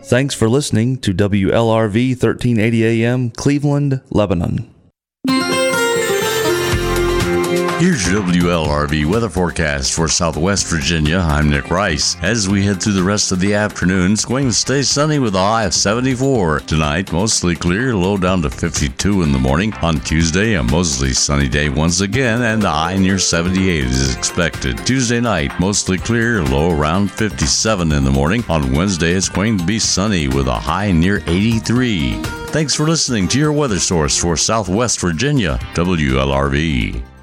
Thanks for listening to WLRV 1380 AM, Cleveland, Lebanon. Here's your WLRV weather forecast for Southwest Virginia. I'm Nick Rice. As we head through the rest of the afternoon, it's going to stay sunny with a high of 74. Tonight, mostly clear, low down to 52 in the morning. On Tuesday, a mostly sunny day once again, and a high near 78 is expected. Tuesday night, mostly clear, low around 57 in the morning. On Wednesday, it's going to be sunny with a high near 83. Thanks for listening to your weather source for Southwest Virginia, WLRV.